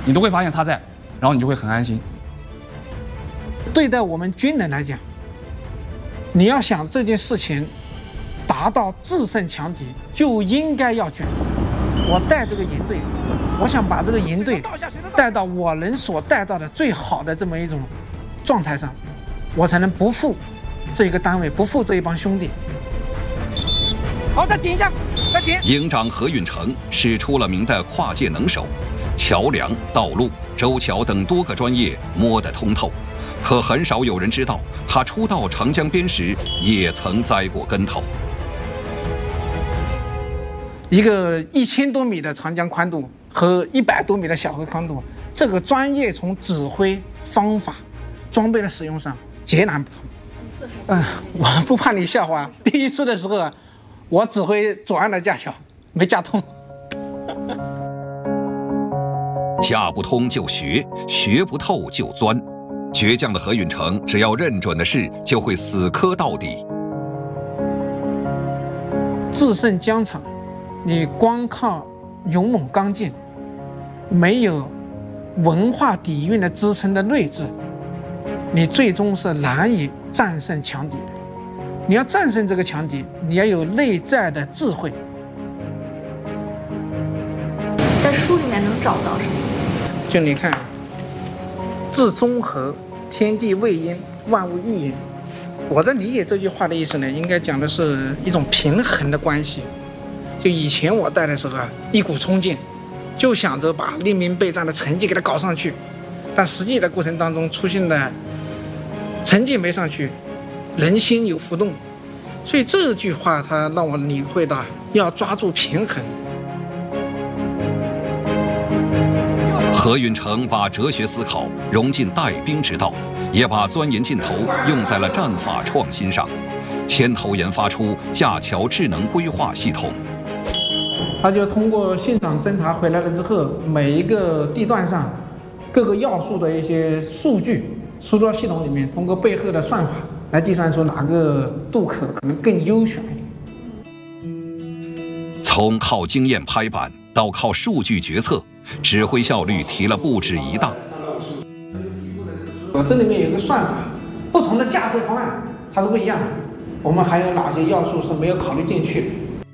你都会发现他在，然后你就会很安心。 对待我们军人来讲，你要想这件事情达到制胜强敌，就应该要军。我带这个营队，我想把这个营队带到我能所带到的最好的这么一种状态上，我才能不负这个单位，不负这一帮兄弟。 好，再顶一下，再顶。 营长何运成是出了名的跨界能手，桥梁、道路、周桥等多个专业摸得通透，可很少有人知道他初到长江边时也曾栽过跟头。 一个1000多米的长江宽度和100多米的小河宽度，这个专业从指挥方法、装备的使用上截然不同。我不怕你笑话，第一次的时候我指挥左岸的架桥没架通。 架不通就学，学不透就钻。倔强的何运成，只要认准的事，就会死磕到底。 制胜疆场，你光靠勇猛刚劲，没有文化底蕴的支撑的睿智，你最终是难以战胜强敌的。你要战胜这个强敌，你要有内在的智慧。 在书里面能找到什么？ 就你看，至中和，天地未阴，万物育焉。我在理解这句话的意思呢，应该讲的是一种平衡的关系。就以前我带的时候一股冲劲，就想着把令兵备战的成绩给它搞上去，但实际的过程当中出现了成绩没上去，人心有浮动，所以这句话它让我领会到要抓住平衡。 何运成把哲学思考融进带兵之道，也把钻研劲头用在了战法创新上，牵头研发出架桥智能规划系统。 他就通过现场侦查回来了之后，每一个地段上各个要素的一些数据输入到系统里面，通过背后的算法来计算出哪个渡口可能更优选一点。 从靠经验拍板到靠数据决策，指挥效率提了不止一档。 这里面有一个算法，不同的架设方案它是不一样的，我们还有哪些要素是没有考虑进去的。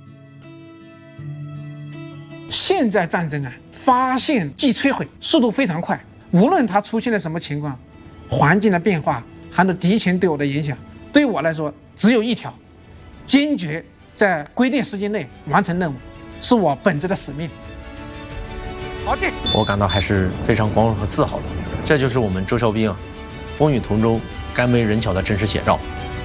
现在战争发现即摧毁，速度非常快，无论它出现了什么情况，环境的变化还有敌情对我的影响，对于我来说只有一条，坚决在规定时间内完成任务，是我本着的使命。 好的， 我感到还是非常光荣和自豪的，这就是我们周桥兵风雨同舟、甘为人巧的真实写照。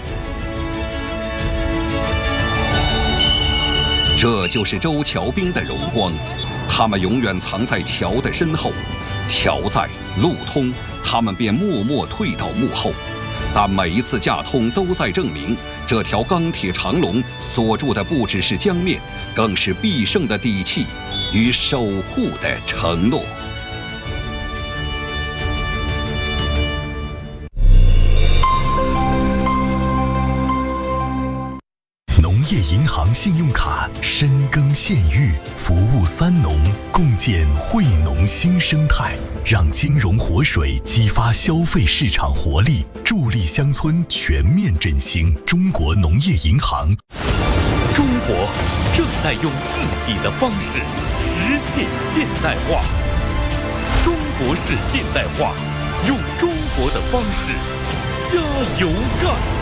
这就是周桥兵的荣光，他们永远藏在桥的身后，桥在路通，他们便默默退到幕后。但每一次架通都在证明，这条钢铁长龙锁住的不只是江面，更是必胜的底气与守护的承诺。 农业银行信用卡深耕县域，服务3农，共建惠农新生态，让金融活水激发消费市场活力，助力乡村全面振兴。中国农业银行， 中国正在用自己的方式实现现代化。中国式现代化，用中国的方式加油干。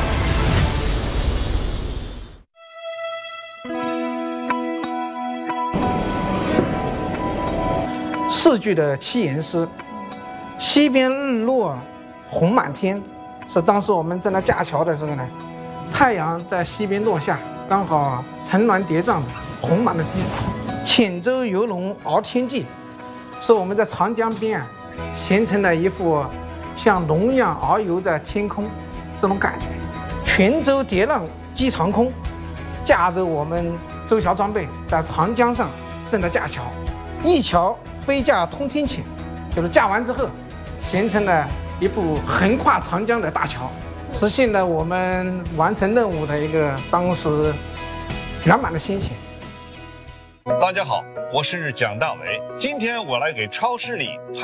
4句的七言诗，西边日落红满天，是当时我们正在架桥的时候呢，太阳在西边落下，刚好层峦叠嶂，红满了天。浅舟游龙敖天际，是我们在长江边形成了一幅像龙一样遨游在天空这种感觉。群舟叠浪击长空，驾着我们周桥装备在长江上正在架桥，一桥飞架通天堑，就是架完之后形成了一幅横跨长江的大桥，实现了我们完成任务的一个当时圆满的心情。 大家好，我是蒋大为，今天我来给超市里